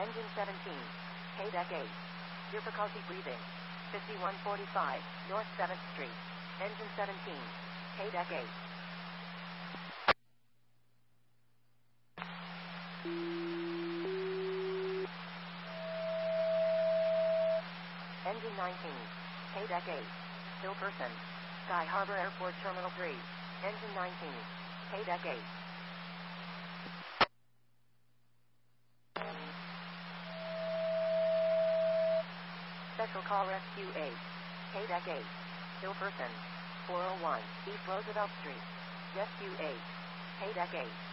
Engine 17. KDEC 8. Difficulty breathing. 5145, North 7th Street. Engine 17. KDEC 8. Engine 19. KDEC 8. Hilperson. Sky Harbor Airport Terminal 3. Engine 19. KDEC 8. Special Call Rescue 8. KDEC 8. Hilperson. 401 East Roosevelt Street. Rescue 8. KDEC 8.